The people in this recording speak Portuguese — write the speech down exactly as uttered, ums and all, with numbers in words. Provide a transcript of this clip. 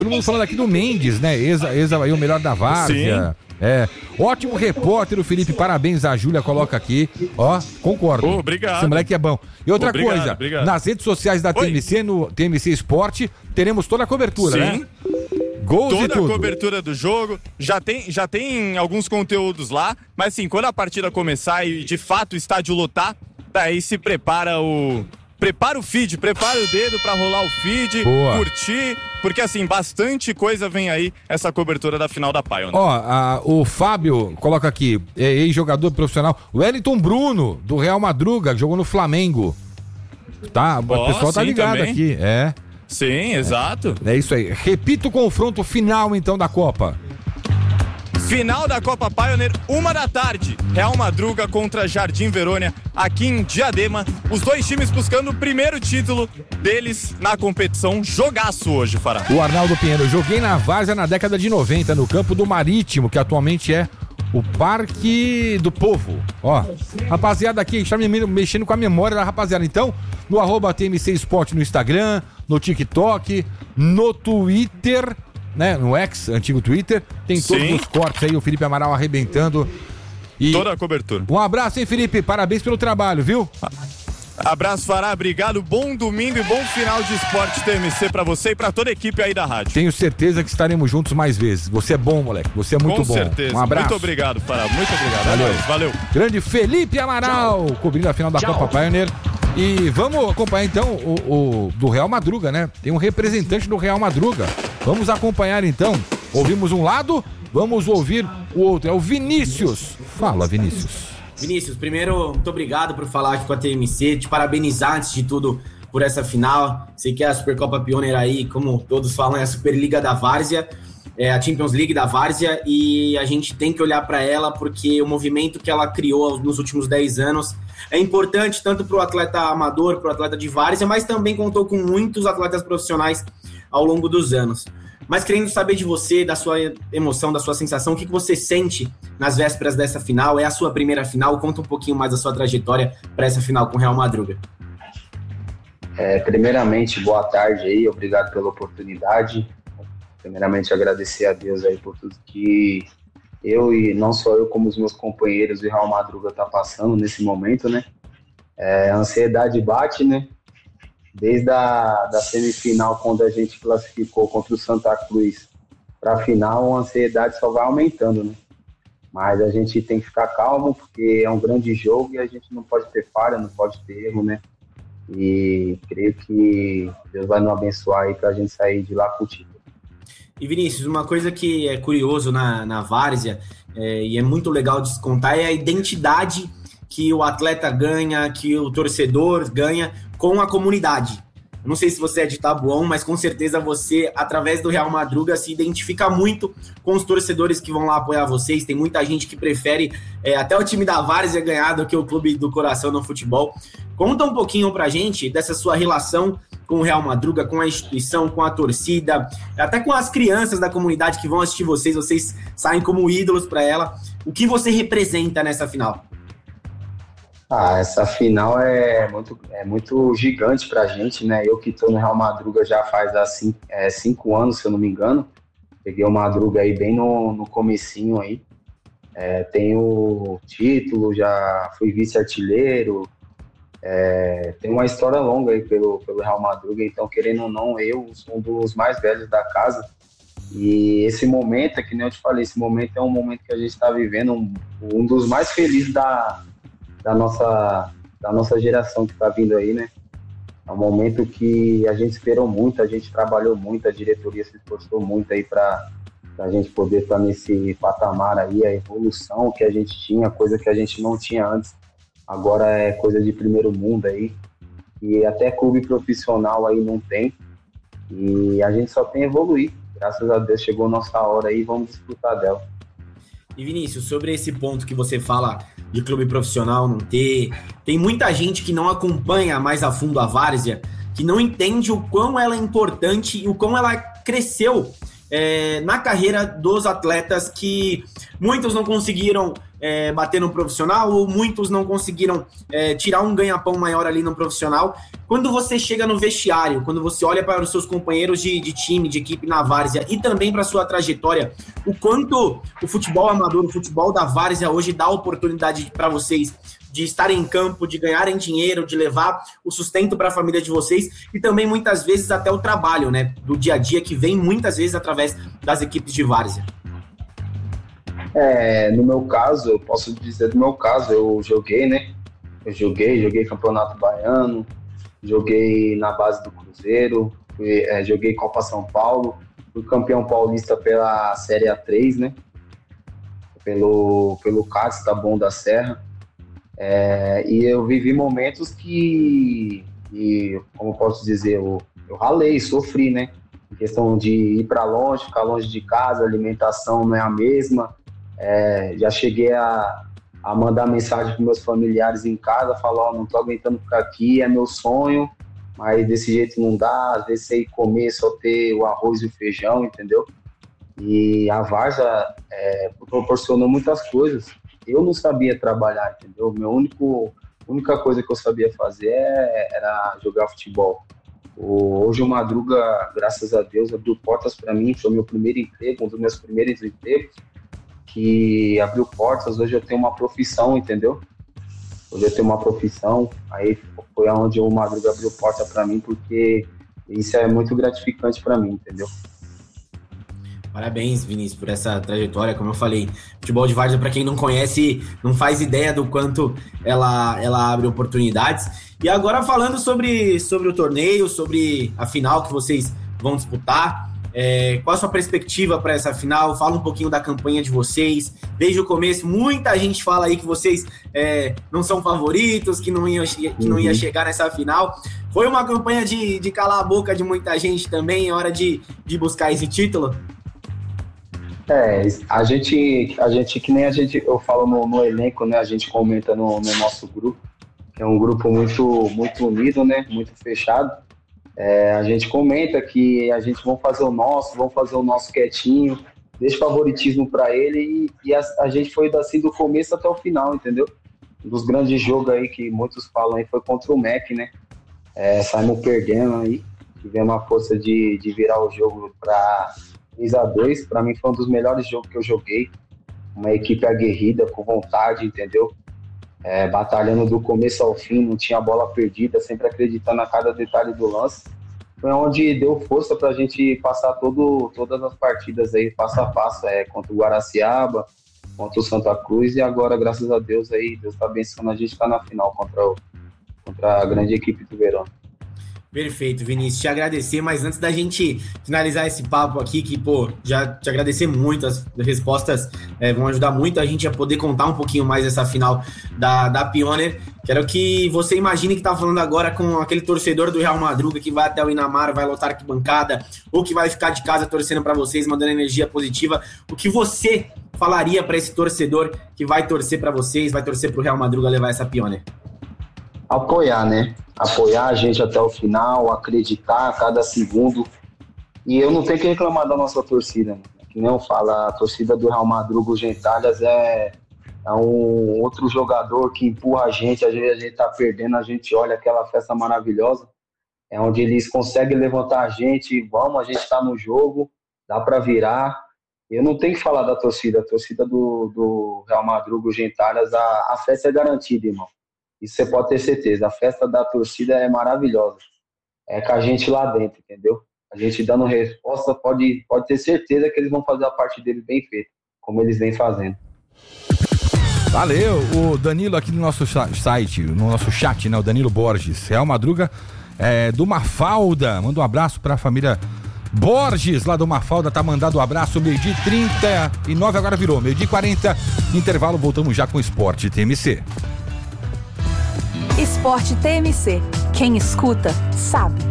Todo mundo falando aqui do Mendes, né? Exa, exa aí o melhor da várzea. Sim. É, ótimo repórter o Felipe, parabéns, a Júlia coloca aqui, ó, concordo. Oh, obrigado. Esse moleque é bom. E outra obrigado, coisa, obrigado. nas redes sociais da T M C, Oi. no T M C Esporte, teremos toda a cobertura, Sim. né? Gols toda e tudo. a cobertura do jogo, já tem, já tem alguns conteúdos lá, mas assim, quando a partida começar e de fato o estádio lotar, daí se prepara o... Prepara o feed, prepara o dedo pra rolar o feed, Boa. curtir, porque assim, bastante coisa vem aí, essa cobertura da final da Pioneer. Ó, a, o Fábio coloca aqui, é, ex-jogador profissional, o Wellington Bruno, do Real Madruga, que jogou no Flamengo. Tá, o oh, pessoal tá ligado também. aqui, é. Sim, exato. É, é isso aí. Repita o confronto final, então, da Copa. Final da Copa Pioneer, uma da tarde. Real Madruga contra Jardim Verônia, aqui em Diadema. Os dois times buscando o primeiro título deles na competição. Jogaço hoje, Fará. O Arnaldo Pinheiro, joguei na Várzea na década de noventa, no campo do Marítimo, que atualmente é o Parque do Povo. Ó, rapaziada aqui, está me mexendo com a memória da rapaziada. Então, no arroba T M C Esporte no Instagram, no TikTok, no Twitter... né, no X, antigo Twitter, tem Sim. todos os cortes aí, o Felipe Amaral arrebentando. E toda a cobertura. Um abraço, hein, Felipe? Parabéns pelo trabalho, viu? Abraço, Fará, obrigado, bom domingo e bom final de esporte T M C pra você e pra toda a equipe aí da rádio. Tenho certeza que estaremos juntos mais vezes. Você é bom, moleque, você é muito Com bom. Com certeza. Um abraço. Muito obrigado, Fará, muito obrigado. Valeu. É nóis. Valeu. Grande Felipe Amaral, Tchau. cobrindo a final da Tchau. Copa Pioneer. E vamos acompanhar então o, o do Real Madruga, né? Tem um representante do Real Madruga. Vamos acompanhar então. Ouvimos um lado, vamos ouvir o outro. É o Vinícius. Fala, Vinícius. Vinícius, primeiro, muito obrigado por falar aqui com a T M C, te parabenizar antes de tudo por essa final. Sei que é a Supercopa Pioneer aí, como todos falam, é a Superliga da Várzea, é a Champions League da Várzea, e a gente tem que olhar para ela porque o movimento que ela criou nos últimos dez anos é importante tanto para o atleta amador, para o atleta de Várzea, mas também contou com muitos atletas profissionais ao longo dos anos. Mas querendo saber de você, da sua emoção, da sua sensação, o que você sente nas vésperas dessa final? É a sua primeira final? Conta um pouquinho mais da sua trajetória para essa final com o Real Madruga. É, primeiramente, boa tarde aí, obrigado pela oportunidade. Primeiramente, agradecer a Deus aí por tudo que eu e não só eu, como os meus companheiros do Real Madruga tá passando nesse momento, né? É, a ansiedade bate, né? Desde a da semifinal, quando a gente classificou contra o Santa Cruz para a final, a ansiedade só vai aumentando, né? Mas a gente tem que ficar calmo, porque é um grande jogo e a gente não pode ter falha, não pode ter erro, né? E creio que Deus vai nos abençoar aí para a gente sair de lá com o título. E Vinícius, uma coisa que é curioso na, na Várzea, é, e é muito legal de se contar, é a identidade que o atleta ganha, que o torcedor ganha com a comunidade. Eu não sei se você é de Taboão, mas com certeza você, através do Real Madruga, se identifica muito com os torcedores que vão lá apoiar vocês. Tem muita gente que prefere é, até o time da Várzea ganhar do que o clube do coração no futebol. Conta um pouquinho pra gente dessa sua relação com o Real Madruga, com a instituição, com a torcida, até com as crianças da comunidade que vão assistir vocês. Vocês saem como ídolos para ela. O que você representa nessa final? Ah, essa final é muito, é muito gigante pra gente, né? Eu que tô no Real Madruga já faz há cinco, é, cinco anos, se eu não me engano. Peguei o Madruga aí bem no, no comecinho aí. É, tenho título, já fui vice-artilheiro. É, tem uma história longa aí pelo, pelo Real Madruga, então querendo ou não, eu sou um dos mais velhos da casa. E esse momento, é que nem eu te falei, esse momento é um momento que a gente tá vivendo, um, um dos mais felizes da... Da nossa, da nossa geração que está vindo aí, né? É um momento que a gente esperou muito, a gente trabalhou muito, a diretoria se esforçou muito aí para a gente poder estar nesse patamar aí, a evolução que a gente tinha, coisa que a gente não tinha antes, agora é coisa de primeiro mundo aí, e até clube profissional aí não tem, e a gente só tem a evoluir. Graças a Deus chegou a nossa hora aí, vamos desfrutar dela. E Vinícius, sobre esse ponto que você fala de clube profissional não ter, tem muita gente que não acompanha mais a fundo a Várzea, que não entende o quão ela é importante e o quão ela cresceu é, na carreira dos atletas, que muitos não conseguiram é, bater no profissional, ou muitos não conseguiram é, tirar um ganha-pão maior ali no profissional. Quando você chega no vestiário, quando você olha para os seus companheiros de, de time, de equipe na várzea e também para a sua trajetória, o quanto o futebol amador, o futebol da várzea hoje dá oportunidade para vocês de estarem em campo, de ganharem dinheiro, de levar o sustento para a família de vocês e também muitas vezes até o trabalho, né, do dia a dia, que vem muitas vezes através das equipes de várzea. É, no meu caso, eu posso dizer do meu caso, eu joguei, né, eu joguei, joguei Campeonato Baiano, joguei na base do Cruzeiro, fui, é, joguei Copa São Paulo, fui campeão paulista pela Série A três, né, pelo, pelo C A C, Taboão da Serra. É, e eu vivi momentos que, que como eu posso dizer, eu, eu ralei, sofri, né? Em questão de ir para longe, ficar longe de casa, a alimentação não é a mesma. É, já cheguei a, a mandar mensagem para meus familiares em casa, falar, ó, oh, não tô aguentando ficar aqui, é meu sonho, mas desse jeito não dá. Às vezes você ir comer, só ter o arroz e o feijão, entendeu? E a várzea é, proporcionou muitas coisas. Eu não sabia trabalhar, entendeu? Meu único, a única coisa que eu sabia fazer era jogar futebol. Hoje o Madruga, graças a Deus, abriu portas para mim. Foi meu primeiro emprego, um dos meus primeiros empregos, que abriu portas. Hoje eu tenho uma profissão, entendeu? Hoje eu tenho uma profissão. Aí foi onde o Madruga abriu porta para mim, porque isso é muito gratificante para mim, entendeu? Parabéns, Vinícius, por essa trajetória. Como eu falei, futebol de várzea, para quem não conhece, não faz ideia do quanto ela, ela abre oportunidades. E agora falando sobre, sobre o torneio, sobre a final que vocês vão disputar, é, qual a sua perspectiva para essa final? Fala um pouquinho da campanha de vocês. Desde o começo, muita gente fala aí que vocês é, não são favoritos, que não iam, que não ia chegar nessa final. Foi uma campanha de, de calar a boca de muita gente também, é hora de, de buscar esse título? É, a gente, a gente, que nem a gente, eu falo no, no elenco, né, a gente comenta no, no nosso grupo, que é um grupo muito, muito unido, né, muito fechado. É, a gente comenta que a gente vai fazer o nosso, vamos fazer o nosso quietinho, deixa favoritismo para ele e, e a, a gente foi assim do começo até o final, entendeu? Um dos grandes jogos aí que muitos falam aí foi contra o M E C, né, é, saímos perdendo aí, tivemos a força de, de virar o jogo para três a dois, para mim foi um dos melhores jogos que eu joguei, uma equipe aguerrida, com vontade, entendeu? É, batalhando do começo ao fim, não tinha bola perdida, sempre acreditando a cada detalhe do lance. Foi onde deu força para a gente passar todo, todas as partidas aí, passo a passo, é, contra o Guaraciaba, contra o Santa Cruz, e agora, graças a Deus, aí, Deus está abençoando, a gente está na final contra, o, contra a grande equipe do Verão. Perfeito, Vinícius, te agradecer, mas antes da gente finalizar esse papo aqui, que, pô, já te agradecer muito, as respostas é, vão ajudar muito a gente a poder contar um pouquinho mais essa final da, da Pioneer. Quero que você imagine que tá falando agora com aquele torcedor do Real Madruga que vai até o Inamar, vai lotar arquibancada, ou que vai ficar de casa torcendo para vocês, mandando energia positiva. O que você falaria para esse torcedor que vai torcer para vocês, vai torcer pro Real Madruga levar essa Pioneer? Apoiar, né? Apoiar a gente até o final, acreditar a cada segundo. E eu não tenho que reclamar da nossa torcida, né? Que nem eu falo, a torcida do Real Madruga, o Gentalhas, é, é um outro jogador que empurra a gente. Às vezes a gente tá perdendo, a gente olha aquela festa maravilhosa, é onde eles conseguem levantar a gente, vamos, a gente tá no jogo, dá para virar. Eu não tenho que falar da torcida, a torcida do, do Real Madruga, o Gentalhas, a, a festa é garantida, irmão. Isso você pode ter certeza. A festa da torcida é maravilhosa. É com a gente lá dentro, entendeu? A gente dando resposta, pode, pode ter certeza que eles vão fazer a parte deles bem feita, como eles vêm fazendo. Valeu, o Danilo aqui no nosso site, no nosso chat, né? O Danilo Borges, Real Madruga é, do Mafalda. Manda um abraço pra família Borges, lá do Mafalda, tá mandado um abraço, meio-dia trinta e nove, agora virou, meio-dia quarenta, intervalo, voltamos já com o Esporte T M C. Esporte T M C. Quem escuta, sabe.